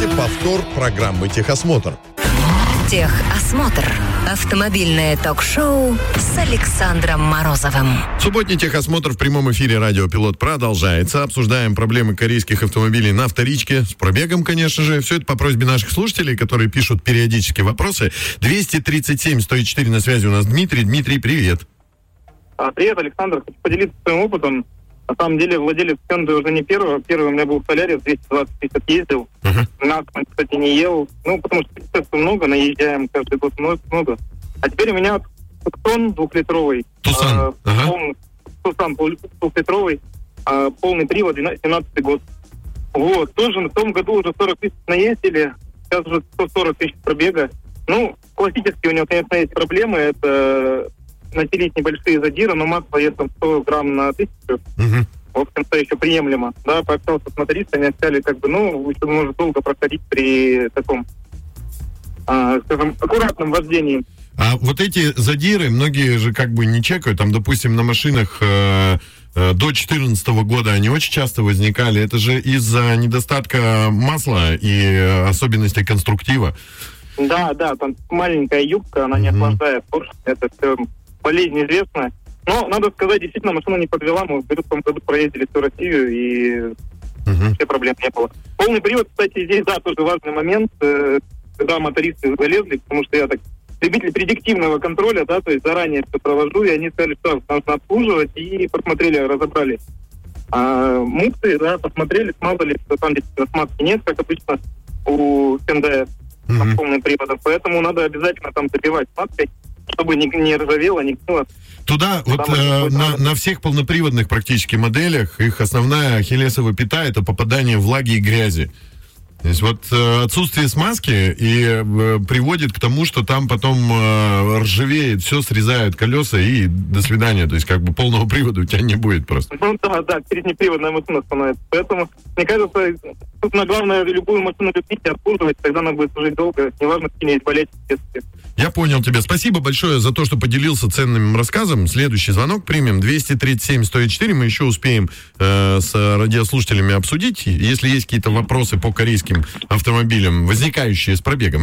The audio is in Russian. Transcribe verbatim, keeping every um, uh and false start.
слушаете повтор программы «Техосмотр». Техосмотр. Автомобильное ток-шоу с Александром Морозовым. Субботний техосмотр в прямом эфире «Радио Пилот» продолжается. Обсуждаем проблемы корейских автомобилей на вторичке. С пробегом, конечно же. Все это по просьбе наших слушателей, которые пишут периодически вопросы. двести тридцать семь сто четыре на связи у нас Дмитрий. Дмитрий, привет. Привет, Александр. Хочу поделиться своим опытом. На самом деле, владелец Hyundai уже не первый. Первый у меня был Солярис, двести двадцать тысяч ездил. Uh-huh. Нас, кстати, не ел. Ну, потому что путешествий много, наезжаем каждый год много. А теперь у меня Туcson двухлитровый. Тусан. Э, uh-huh. полный, Тусан двухлитровый. Э, полный привод, двенадцатый год. Вот. Тоже в том году уже сорок тысяч наездили. Сейчас уже сто сорок тысяч пробега. Ну, классические у него, конечно, есть проблемы. Это... населить небольшие задиры, но масса весом сто грамм на тысячу. Uh-huh. В общем-то, еще приемлемо. Да, пообщался с мотористами, они сказали, как бы, ну, еще может долго проходить при таком, а, скажем, аккуратном вождении. А вот эти задиры, многие же как бы не чекают, там, допустим, на машинах э, э, до четырнадцатого года они очень часто возникали. Это же из-за недостатка масла и особенностей конструктива. Да, да, там маленькая юбка, она uh-huh. не охлаждает поршень, это все болезнь известна. Но, надо сказать, действительно, машина не подвела. Мы в том году проездили всю Россию, и uh-huh. вообще проблем не было. Полный привод, кстати, здесь, да, тоже важный момент, э, когда мотористы залезли, потому что я так любитель предиктивного контроля, да, то есть заранее все провожу, и они сказали, что нужно обслуживать, и посмотрели, разобрали а, муксы, да, посмотрели, смазали, что там действительно смазки нет, как обычно у Hyundai uh-huh. с полным приводом. Поэтому надо обязательно там забивать смазкой, чтобы не, не ржавело, не гнило. Туда вот э, на, на всех полноприводных практически моделях их основная ахиллесова пята — это попадание влаги и грязи. То есть вот э, отсутствие смазки и э, приводит к тому, что там потом э, ржавеет, все срезают колеса и до свидания. То есть как бы полного привода у тебя не будет просто. Ну да, да, переднеприводная машина становится. Поэтому, мне кажется, тут на главное любую машину любить и обслуживать, тогда она будет служить долго, неважно, какие есть болеть. Я понял тебя. Спасибо большое за то, что поделился ценным рассказом. Следующий звонок примем. двести тридцать семь сто четыре. Мы еще успеем э, с радиослушателями обсудить. Если есть какие-то вопросы по корейским автомобилям, возникающие с пробегом.